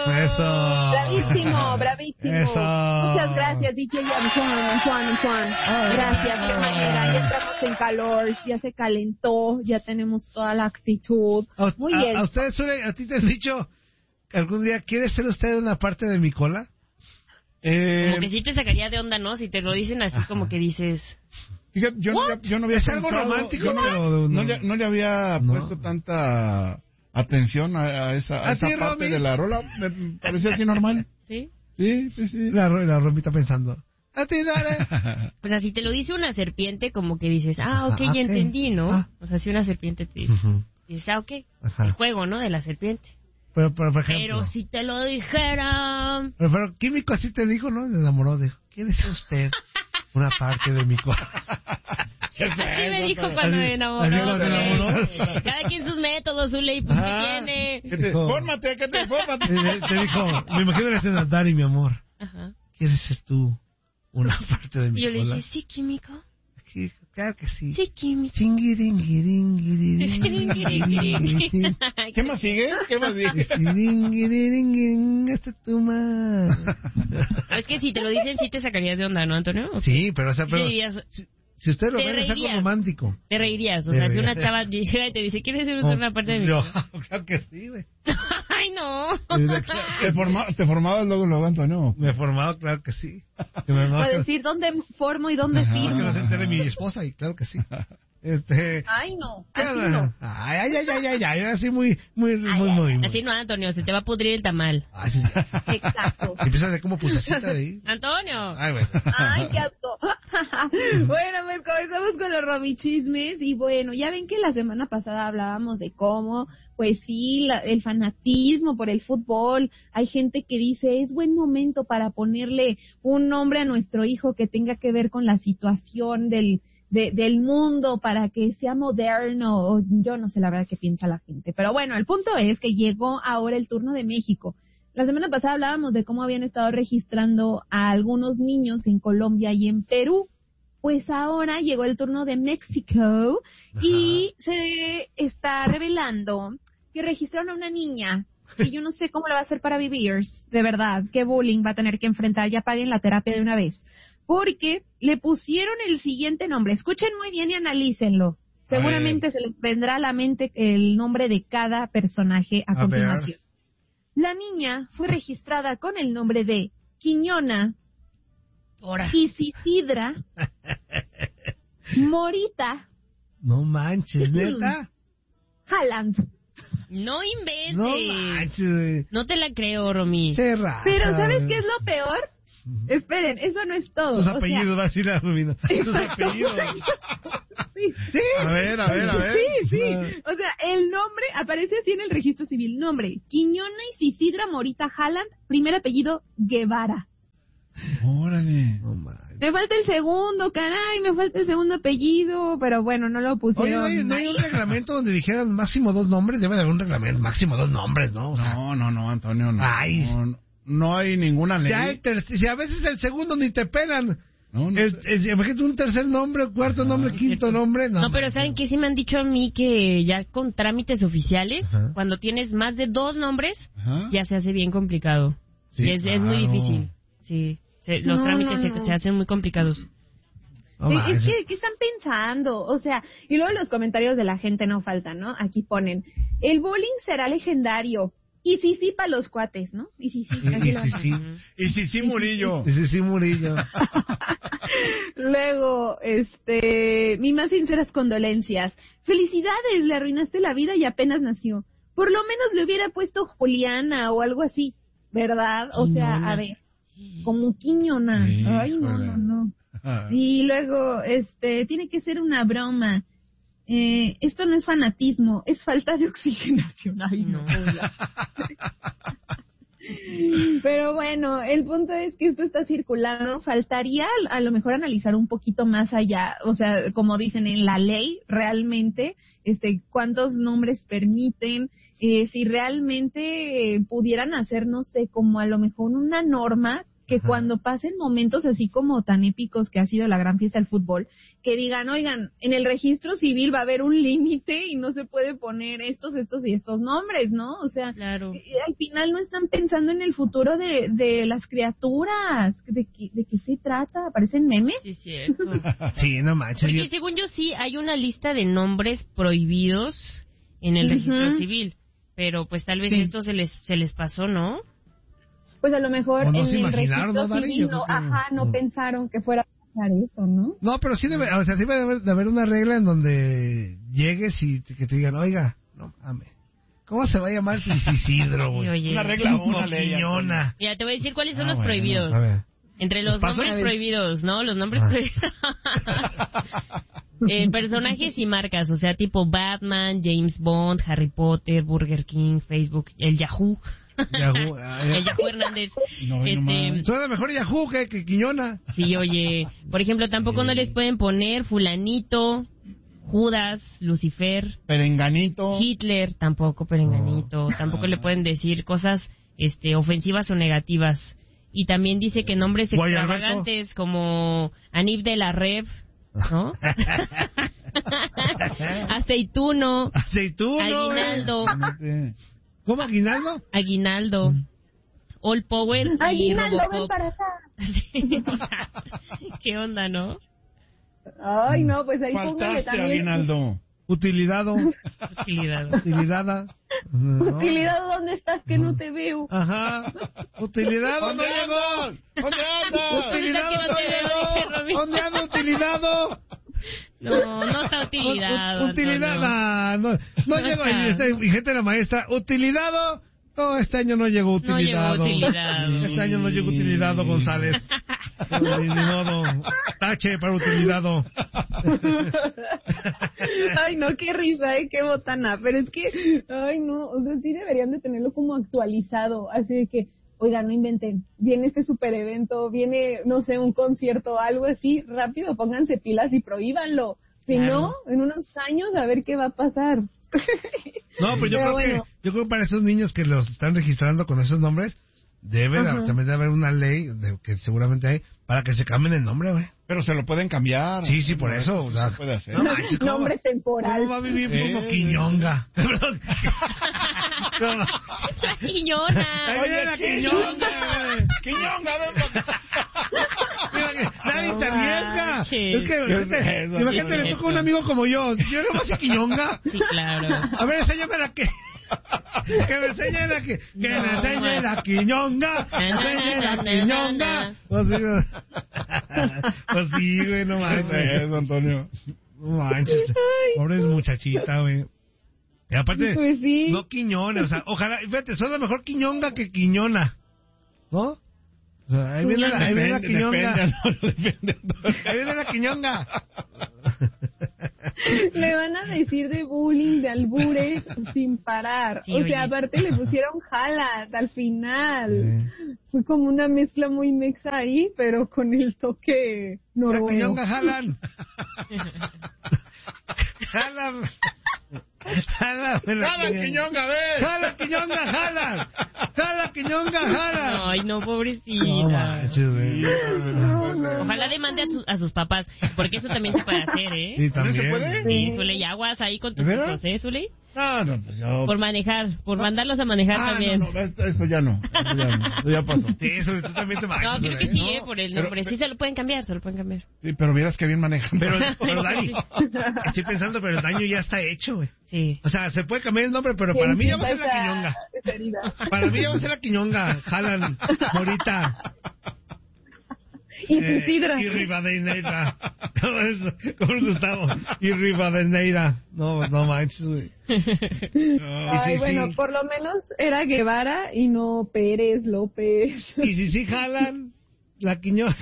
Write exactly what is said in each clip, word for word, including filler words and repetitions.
Eso. Bravísimo, bravísimo. Eso. Muchas gracias, D J Juan, Juan, Juan. Gracias, qué manera. Ya entramos en calor, ya se calentó, ya tenemos toda la actitud. A, Muy a, bien. ¿A ustedes, a ti te han dicho algún día, ¿quiere ser usted una parte de mi cola? Eh, como que sí te sacaría de onda, ¿no? Si te lo dicen así, ajá, como que dices... Fíjate, yo, no, yo no había es pensado, algo romántico, yo no, pero no, no, le, no le había no. puesto tanta atención a, a esa, a ¿A esa ti, parte Romy? de la rola. Me parecía así normal. ¿Sí? Sí, sí, sí. La, la Romy está pensando. A ti, dale. O sea, si te lo dice una serpiente, como que dices, ah, ok, ah, ya okay. entendí, ¿no? Ah. O sea, si una serpiente te dice, uh-huh. dices, ah, ok, ajá, el juego, ¿no? De la serpiente. Pero, pero, por ejemplo, pero si te lo dijera... Pero, pero Químico así te dijo, ¿no? Se enamoró, dijo, ¿quiere ser usted una parte de mi cola? Así me dijo cuando me enamoró. Así me enamoró. Cada quien sus métodos, su ley, pues, ¿qué tiene? ¿Qué te, fórmate, ¿qué te fórmate? Te, te dijo, me imagino la escena, Dari, mi amor, ajá, ¿quieres ser tú una parte de mi y yo cola? le dije, sí, Químico. Sí, claro que sí. Sí, Químico. ¿Qué más sigue? ¿Qué más sigue? Hasta tu madre. Es que si te lo dicen, sí te sacarías de onda, ¿no, Antonio? Sí, pero, o sea, pero... Dirías, si, si usted lo ve, es algo romántico. Te reirías, o te sea, reirías. si una chava llega y te dice, ¿quieres ser usted oh, una parte de mi no, vida? claro que sí, güey. Ay, no. ¿Te, forma, ¿Te formabas luego, luego, Antonio? Me he formado, claro que sí. Puedo decir dónde formo y dónde firmo. Que no se entere mi esposa, y claro que sí. Este... Ay, no, así no. Ay, ay, ay, ay, ay, ay, así muy, muy, muy, muy, muy, muy. Así no, Antonio, se te va a pudrir el tamal. Ay, sí. Exacto. Y empiezas a hacer como pusecita de ahí. Antonio. Ay, güey. Ay, qué asco. Bueno, pues comenzamos con los romichismes. Y bueno, ya ven que la semana pasada hablábamos de cómo, pues sí, la, el fanatismo por el fútbol. Hay gente que dice, es buen momento para ponerle un nombre a nuestro hijo que tenga que ver con la situación del... De, del mundo para que sea moderno, o yo no sé la verdad qué piensa la gente, pero bueno, el punto es que llegó ahora el turno de México. La semana pasada hablábamos de cómo habían estado registrando a algunos niños en Colombia y en Perú, pues ahora llegó el turno de México. Ajá. Y se está revelando que registraron a una niña y yo no sé cómo le va a hacer para vivir, de verdad, qué bullying va a tener que enfrentar, ya paguen la terapia de una vez. Porque le pusieron el siguiente nombre. Escuchen muy bien y analícenlo. Seguramente se les vendrá a la mente el nombre de cada personaje a, a continuación. Ver. La niña fue registrada con el nombre de Quiñona, Isisidra, Morita. No manches, ¿neta? Haaland. No inventes. No manches. No te la creo, Romy. Pero ¿sabes qué es lo peor? Uh-huh. Esperen, eso no es todo. Sus apellidos, o sea, va a decir la Rubina. Sus apellidos. Sí, sí. A ver, a ver, a ver. Sí, sí. O sea, el nombre aparece así en el registro civil. Nombre, Quiñona Isisidra Morita Haaland. Primer apellido, Guevara. Órale. Oh, me falta el segundo, caray, me falta el segundo apellido, pero bueno, no lo pusieron. Oye, ¿no hay, no hay un reglamento donde dijeran máximo dos nombres? Debe de haber un reglamento, máximo dos nombres, ¿no? O sea, no, no, no, Antonio, no. Ay. No, no. No hay ninguna ley. Ya ter- si a veces el segundo ni te pelan. No, no. El, el, imagínate un tercer nombre, cuarto nombre, ah, quinto cierto. nombre. No, no pero ¿saben qué? Sí me han dicho a mí que ya con trámites oficiales, Ajá. cuando tienes más de dos nombres, Ajá. ya se hace bien complicado. Sí, y es, claro. es muy difícil. Sí, se, los no, trámites no, no. Se, se hacen muy complicados. Oh, sí, es que, ¿qué están pensando? O sea, y luego los comentarios de la gente no faltan, ¿no? Aquí ponen, el bullying será legendario. Y sí, sí, para los cuates, ¿no? Y sí, sí. Y, y, sí, sí. y sí, sí, Murillo. Y sí, sí, Murillo. Luego, este, mis más sinceras condolencias. Felicidades, le arruinaste la vida y apenas nació. Por lo menos le hubiera puesto Juliana o algo así, ¿verdad? O sea, a ver, como Quiñona. Sí, Ay, no, no, no. Y luego, este, tiene que ser una broma. Eh, esto no es fanatismo, es falta de oxigenación. Ay, no. Pero bueno, el punto es que esto está circulando. Faltaría a lo mejor analizar un poquito más allá, o sea, como dicen en la ley, realmente, este, cuántos nombres permiten, eh, si realmente eh, pudieran hacer, no sé, como a lo mejor una norma que Ajá. cuando pasen momentos así como tan épicos que ha sido la gran fiesta del fútbol, que digan, oigan, en el registro civil va a haber un límite y no se puede poner estos, estos y estos nombres, ¿no? O sea, Claro. eh, al final no están pensando en el futuro de, de las criaturas. ¿De qué, ¿De qué se trata? ¿Aparecen memes? Sí, cierto. Sí, no manches. Porque yo- según yo sí hay una lista de nombres prohibidos en el Ujú. registro civil, pero pues tal vez Sí. esto se les se les pasó, ¿no? Pues a lo mejor O no en se el imaginaron, registro ¿no, Dari? civil Yo no, creo que- ajá, no no. pensaron que fuera a pasar eso, ¿no? No, pero sí debe, o sea, sí debe de haber, de haber una regla en donde llegues y te- que te digan, oiga, no mames, ¿cómo se va a llamar Pinche Isidro, Sí, güey? oye. Una regla o una ley. Quiñona. Mira, te voy a decir cuáles son Ah, los bueno, prohibidos. A ver. Entre ¿Los los pasos? nombres A ver. prohibidos, ¿no? Los nombres Ah. prohibidos. Eh, personajes y marcas, o sea, tipo Batman, James Bond, Harry Potter, Burger King, Facebook, el Yahoo, Yahoo, ah, el Yahoo Hernández. No, y no este, más. Suena mejor Yahoo que, que Quiñona. sí, oye, por ejemplo, tampoco no les pueden poner fulanito, Judas, Lucifer, Perenganito. Hitler, tampoco perenganito, tampoco le pueden decir cosas este ofensivas o negativas. Y también dice que nombres Guay, Alberto. extravagantes como Anib de la Rev, ¿no? Aceituno, Aceituno. Aguinaldo, Imagínate. ¿Cómo Aguinaldo? Aguinaldo, All Power y Aguinaldo, ven Robocop. para acá. Sí, o sea, ¿qué onda, no? Ay, no, pues ahí póngale Faltaste, también. Aguinaldo. Utilidado. Utilidad. Utilidada. No. Utilidad, ¿dónde estás que no te veo? Ajá. Utilidado no ¿Dónde llegó. andas? ¿Dónde andas? Utilidado que no no te veo, dice llegó. Romy. ¿Dónde anda utilidado? No, no está utilidad. U- Utilidad. No, no, no llegó. está. Y este- y gente la maestra. Utilidado. No, este año no llegó No llegó utilidado. utilidado. Este año no llegó utilidado, González. Ni modo. Tache para utilidado. Ay, no, qué risa, ¿eh? Qué botana. Pero es que, ay, no, o sea, sí deberían de tenerlo como actualizado. Así de que, oiga, no inventen. Viene este super evento, viene, no sé, un concierto, algo así. Rápido, pónganse pilas y prohíbanlo. Si Claro. no, en unos años a ver qué va a pasar. No, pero yo Pero creo bueno. que yo creo que para esos niños que los están registrando con esos nombres debe de- Ajá. también de haber una ley de, que seguramente hay para que se cambien el nombre, güey. Pero se lo pueden cambiar. Sí, sí, por eso. O sea, Se puede hacer. no manches, ¿cómo, Nombre temporal. ¿cómo va a vivir Eh, como Quiñonga? Perdón. ¿Cómo? La Quiñona. Ahí viene la Quiñonga, güey. Quiñonga, ven para acá. Mira que nadie No se arriesga. manches. Es que, ¿Qué es imagínate, eso? imagínate, le toca un amigo como yo. Yo no sé Quiñonga. Sí, claro. A ver, enséñame la que... Que me enseñe la que... Que No, me enseñe man. la Quiñonga. Que me enseñe la Quiñonga. Pues sí, pues sí, güey, no ¿Qué es manches. eso, Antonio? No manches. Pobre muchachita, güey. Y aparte, Pues sí. no Quiñona, o sea, ojalá, fíjate, suena mejor Quiñonga que Quiñona, ¿no? O sea, ahí viene la, ahí viene la Depende, Quiñonga. depende, Antonio, depende, Antonio. Ahí viene la Quiñonga. Le van a decir de bullying, de albures, sin parar. Sí, o oye. sea, aparte le pusieron jalas al final. Sí. Fue como una mezcla muy mexa ahí, pero con el toque La noruego. Quiñonga jalan. Jalan. Jalan. ¡Jala, Quiñonga, ven! Jala, Quiñonga, jala. Jala, Quiñonga, jala. Ay, no, No pobrecita. manches, güey. Ojalá demande a, tu- a sus papás, porque eso también se puede hacer, ¿eh? Sí, también. se puede? Sí, Zuley, aguas ahí con tus ¿De veras? hijos, ¿eh, Zuley? No, no, pues yo... Por manejar, por mandarlos a manejar Ah, también. no, no, eso, eso ya no. Eso ya no. Eso ya pasó. Sí, eso tú también te No, manches, creo que güey. sí, ¿eh? Por el Pero- nombre. Sí se lo pueden cambiar, se lo pueden cambiar. Sí, pero vieras que bien manejan. Pero, pero Dani, estoy pensando, pero el daño ya está hecho, güey. Sí. O sea, se puede cambiar el nombre, pero para mí ya va a ser la Esa- Quiñonga. esa herida. Para mí ya va a ser la Quiñonga. Jalan, Morita. Y eh, Isidra. y Rivadeneira. ¿Cómo es? ¿Cómo es, Gustavo? Y Rivadeneira. No, no manches, güey. Ay, sí, bueno, sí. por lo menos era Guevara y no Pérez, López. Y si sí jalan, la Quiñonga.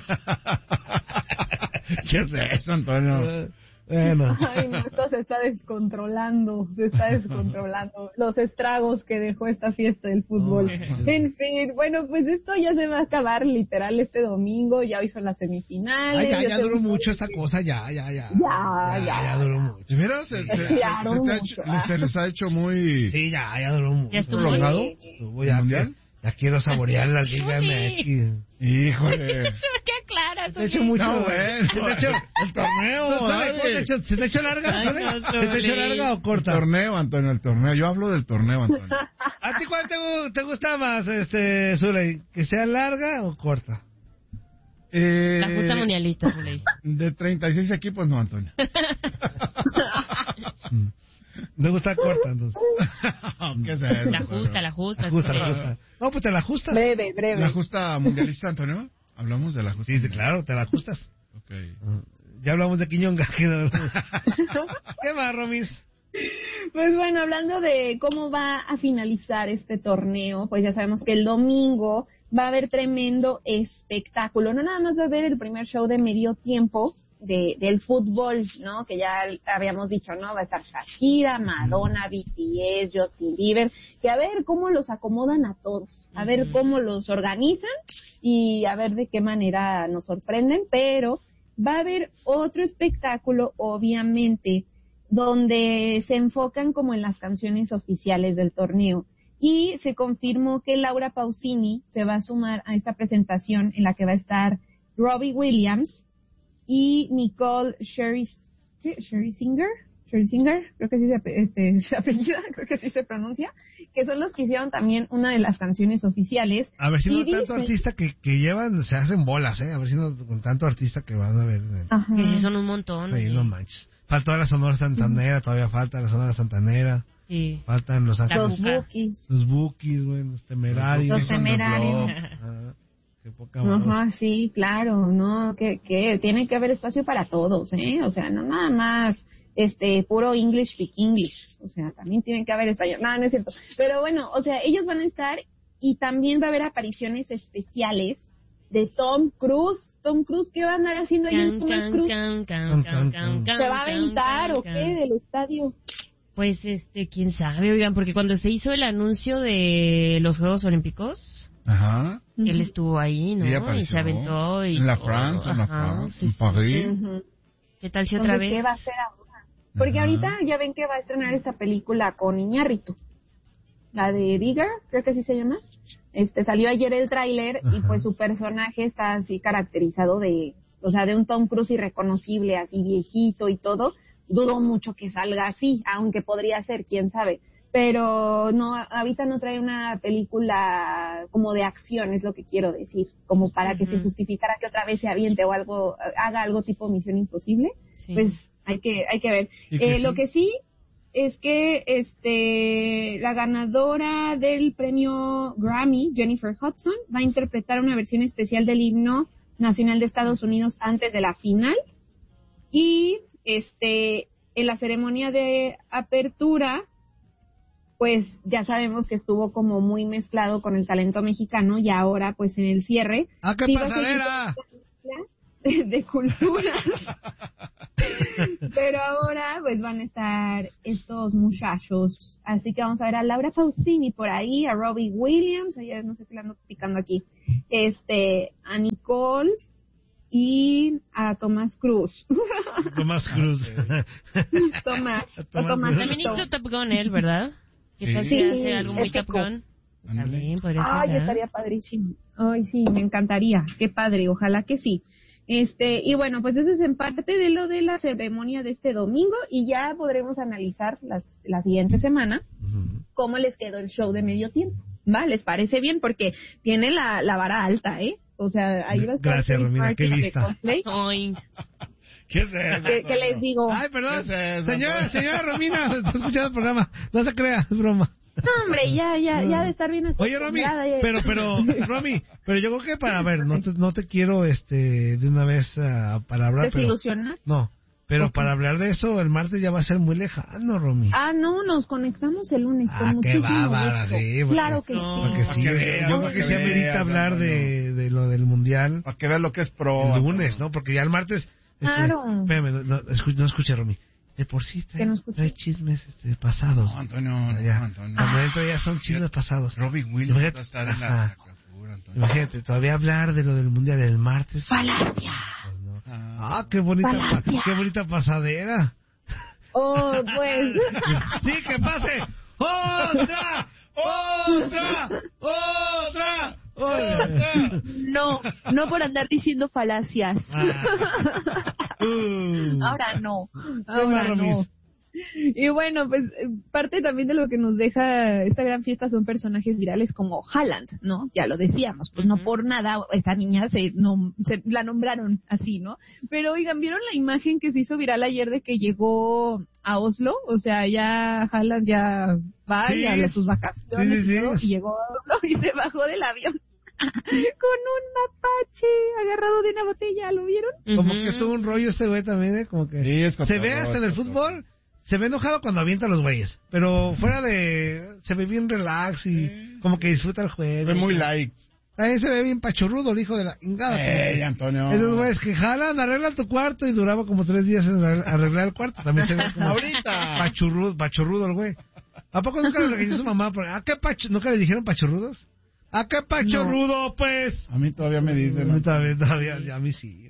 ¿Qué es eso, Antonio? Bueno. Ay, no, esto se está descontrolando, se está descontrolando los estragos que dejó esta fiesta del fútbol. No. En fin, bueno, pues esto ya se va a acabar literal este domingo, ya hoy son las semifinales. Ay, ya, ya se- duró mucho esta cosa, ya, ya, ya. Ya, ya. Ya duró mucho. ¿De veras? ¿Se, se- se- Claro, se te ha mucho. hecho- se les ha hecho muy Sí, ya, ya duró mucho. Ya estuvo. prolongado? Estuvo ¿El ya, mundial? Ya quiero saborear la Liga M X. Híjole. ¿Qué aclaras? Te he hecho mucho. No, bueno. Se te ha hecho El torneo. No, ¿sabe vale. cómo te ha hecho? ¿Se te ha hecho larga? Ay, ¿Sabe? no, ¿Se te ha hecho Zuli. larga o corta? El torneo, Antonio, el torneo. Yo hablo del torneo, Antonio. ¿A ti cuál te, gu- te gusta más, este, Zuley? ¿Que sea larga o corta? Eh, La justa mundialista, Zuley. De treinta y seis equipos, no, Antonio. Me gusta corta, entonces. ¿Qué es eso? La justa, la justa. La justa, la Zuley. justa. No, pues te la ajustas. Breve, breve. ¿La justa mundialista, Antonio? ¿Hablamos de la justa? Sí, sí, claro, te la ajustas. Ok. Ah, Ya hablamos de Quiñonga. que no- ¿Qué más, Romis? Pues bueno, hablando de cómo va a finalizar este torneo, pues ya sabemos que el domingo va a haber tremendo espectáculo. No nada más va a haber el primer show de medio tiempo de, del fútbol, ¿no? Que ya habíamos dicho, ¿no? Va a estar Shakira, Madonna, B T S, Justin Bieber, que a ver cómo los acomodan a todos, a ver cómo los organizan y a ver de qué manera nos sorprenden, pero va a haber otro espectáculo, obviamente, donde se enfocan como en las canciones oficiales del torneo. Y se confirmó que Laura Pausini se va a sumar a esta presentación en la que va a estar Robbie Williams y Nicole Scherzinger, Scherzinger, Scherzinger, creo que sí se, este, se apellida, creo que sí se pronuncia, que son los que hicieron también una de las canciones oficiales. A ver si no Y tanto dicen- artista que, que llevan, se hacen bolas, ¿eh? A ver si no con tanto artista que van a ver. eh. Ajá. Que sí son un montón. Ahí sí. no manches. Falta la Sonora Santanera, todavía falta la Sonora Santanera. Sí. Faltan los La Ángeles, Los Cuca. Bookies. los Bookies, güey, los Temerarios. Los Temerarios. Ah, qué poca madre. Ajá, sí, claro, no, que, que tiene que haber espacio para todos, ¿eh? O sea, no nada más, este, puro English speak English, o sea, también tienen que haber español, no, no es cierto, pero bueno, o sea, ellos van a estar y también va a haber apariciones especiales de Tom Cruise, Tom Cruise, ¿qué va a andar haciendo ahí en Can, Tom can, Cruise? can, can, can, can, can, ¿Se va a can, aventar can, o qué can. del estadio? Pues, este, quién sabe, oigan, porque cuando se hizo el anuncio de los Juegos Olímpicos, Ajá. él estuvo ahí, ¿no? Sí, Y apareció. se aventó y En la todo. France, en la Ajá, France, sí, en sí. París. Ujú. ¿Qué tal si otra Entonces, vez? ¿qué va a hacer ahora? Porque Ajá. ahorita ya ven que va a estrenar esta película con Iñárritu, la de Digger, creo que así se llama. Este salió ayer el tráiler y Ajá. pues su personaje está así caracterizado de, o sea, de un Tom Cruise irreconocible, así viejito y todo. Dudo mucho que salga así, aunque podría ser, quién sabe. Pero no, ahorita no trae una película como de acción, es lo que quiero decir, como para que Ujú. se justificara que otra vez se aviente o algo, haga algo tipo Misión Imposible. Sí. Pues hay que, hay que ver. Y que Eh, sí. Lo que sí es que este la ganadora del premio Grammy, Jennifer Hudson, va a interpretar una versión especial del himno nacional de Estados Unidos antes de la final. Y este en la ceremonia de apertura, pues ya sabemos que estuvo como muy mezclado con el talento mexicano y ahora pues en el cierre ¡Ah, qué sí va a seguir pasadera! de, de cultura. Pero ahora pues van a estar estos muchachos. Así que vamos a ver a Laura Pausini por ahí, a Robbie Williams, ayer no sé qué le ando picando aquí, este, a Nicole y a Tomás Cruz. Tomás Cruz. Tomás, o Tomás Tomás Cruz. También hizo Top Gun él, ¿verdad? ¿Qué tal Sí. si hace algo muy Top épico. Gun? Ándale. También podría ser, Ay, ¿verdad? estaría padrísimo. Ay, sí, me encantaría. Qué padre, ojalá que sí. Este, y bueno, pues eso es en parte de lo de la ceremonia de este domingo y ya podremos analizar las, la siguiente semana Ujú. cómo les quedó el show de medio tiempo. ¿Va? ¿Les parece bien? Porque tiene la, la vara alta, ¿eh? O sea, ahí va a estar Gracias, Chris Romina, qué Martin de lista. Coldplay. Ay, ¿Qué es eso? ¿Qué, qué les digo? Ay, perdón. ¿Qué es eso, Señora, Antonio? señora Romina, está escuchando el programa. No se crea, es broma. No, hombre, ya, ya, ya de estar bien Oye, Romy, acostumbrada, ya- pero, pero, Romy, pero yo creo que para, a ver, no te, no te quiero, este, de una vez ah, para hablar, pero, ¿Desilusionar? no, pero Ok. para hablar de eso, el martes ya va a ser muy lejano, Romy. Ah, no, nos conectamos el lunes Ah, con qué muchísimo bárbara, gusto. sí, porque- Claro que No, sí. Porque sí, para que veas, yo para creo que que sí amerita veas, hablar de, de lo del mundial Para que veas lo que es pro. el lunes, ¿no? Porque ya el martes, este, Claro. espérame, no, no, escu- no escuché, Romy. De por sí trae, Que no escuché. trae chismes este, pasados. No, Antonio, no, Ya. Antonio. Cuando entra ya son chismes pasados. Robbie Williams Imagínate- va a estar en la ajá. Cafura, Antonio. Imagínate, todavía hablar de lo del mundial el martes. Falacia. Pues no. Ah. Ah, qué bonita, pa- Falacia. qué bonita pasadera. Oh, pues. Sí, que pase. ¡Otra! ¡Otra! ¡Otra! No, no por andar diciendo falacias. Ah. Uh. Ahora no, ahora no. Y bueno, pues parte también de lo que nos deja esta gran fiesta son personajes virales como Haaland, ¿no? Ya lo decíamos, pues uh-huh. no por nada esa niña se, no, se la nombraron así, ¿no? Pero oigan, ¿vieron la imagen que se hizo viral ayer de que llegó a Oslo? O sea, ya Haaland ya va sí. a sus vacaciones sí, sí, sí. y llegó a Oslo y se bajó del avión con un mapache agarrado de una botella, ¿lo vieron? Como uh-huh. que estuvo un rollo este güey también, ¿eh? Como que sí, es se ve hasta en el fútbol. Se ve enojado cuando avienta a los güeyes, pero fuera de... se ve bien relax y sí. como que disfruta el juego. Se ve muy light. También se ve bien pachorrudo el hijo de la ingada. ¡Ey, Antonio! Esos güeyes que jalan, arreglan tu cuarto y duraba como tres días en arreglar el cuarto. También se ve como... ¡Ahorita! Pachorrudo, pachorrudo el güey. ¿A poco nunca le regañó su mamá? ¿A qué pacho... ¿Nunca le dijeron pachorrudos? ¿A qué pachorrudo, no. pues? A mí todavía me dicen. A mí todavía, todavía, a mí sí.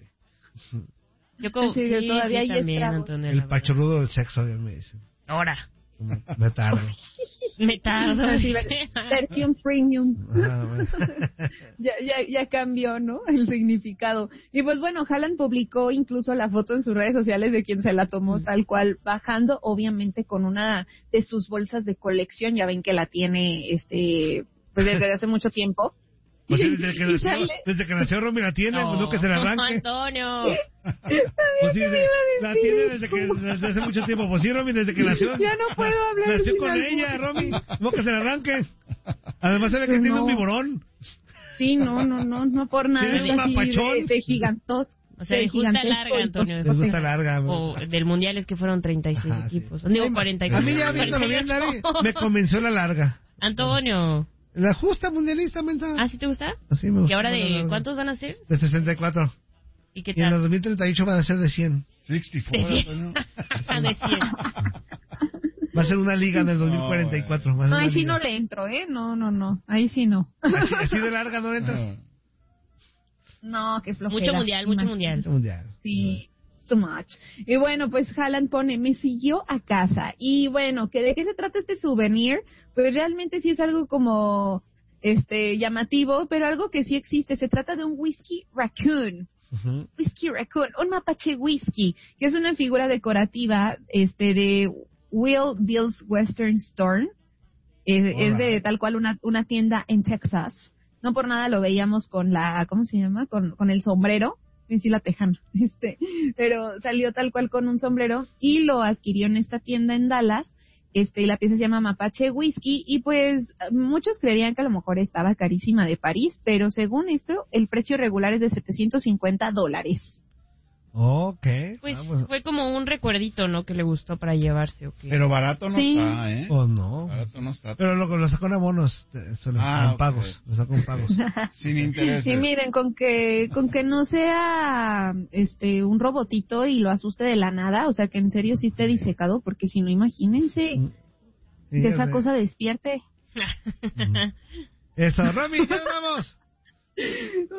Yo como... Sí, sí, todavía sí, también, Antonio. El pachorrudo del sexo, me dicen. Ahora. Me tardo. Me tardo. Sí, versión premium. Ah, bueno. ya, ya, ya cambió, ¿no? El significado. Y pues bueno, Haaland publicó incluso la foto en sus redes sociales de quien se la tomó mm. tal cual, bajando, obviamente con una de sus bolsas de colección. Ya ven que la tiene, este, pues desde hace mucho tiempo. Pues desde que nació, desde que nació Romy la tiene, no, pues no que se la arranque. Antonio. Pues sí, de, la tiene desde que desde hace mucho tiempo. Pues sí, Romy, desde que nació. Ya no puedo hablar. Nació con albur. Ella, Romy. No que se la arranque. Además se ve que no. tiene un biborón. Sí, no, no, no, no por nada. Tiene un mapachón. De, de gigantos. O sea, de justa larga, Antonio. De justa larga. O del mundial es que fueron treinta y seis Ajá, equipos. Sí. Digo, cuarenta y cuatro. A mí ya viéndolo bien, Larry, me convenció la larga. Antonio. La justa mundialista, mensa. ¿Ah, sí te gusta? Sí, me gusta. ¿Y ahora de cuántos van a ser? De sesenta y cuatro. ¿Y qué tal? Y en los dos mil treinta y ocho van a ser de cien. sesenta y cuatro. De cien. de cien. Va a ser una liga en el dos mil cuarenta y cuatro. No, ahí sí no le entro, ¿eh? No, no, no. Ahí sí no. Así, así de larga no le entras. No, qué flojera. Mucho mundial, mucho Imagínate. mundial. Mucho mundial. Sí. Too much. Y bueno, pues Haaland pone, me siguió a casa. Y bueno, ¿que ¿de qué se trata este souvenir? Pues realmente sí es algo como este llamativo, pero algo que sí existe. Se trata de un whisky raccoon. Uh-huh. Whisky raccoon, un mapache whisky, que es una figura decorativa este de Will Bill's Western Store. Eh, es de tal cual una, una tienda en Texas. No por nada lo veíamos con la, ¿cómo se llama? Con, con el sombrero. Sí, la tejana, este, pero salió tal cual con un sombrero y lo adquirió en esta tienda en Dallas, este, y la pieza se llama Mapache Whisky, y pues muchos creerían que a lo mejor estaba carísima de París, pero según esto, el precio regular es de setecientos cincuenta dólares. Ok. Pues ah, bueno. fue como un recuerdito, ¿no? Que le gustó para llevarse, ¿o qué? Pero barato no sí. está, ¿eh? Oh, no. Barato no está. Pero lo, lo sacó en abonos, son ah, en pagos, okay. lo sacó en pagos. Sin interés. Sí, miren, con que con que no sea este un robotito y lo asuste de la nada, o sea, que en serio sí esté disecado, porque si no, imagínense sí, que esa sé. cosa despierte. Eso, Rami, ¿qué vamos?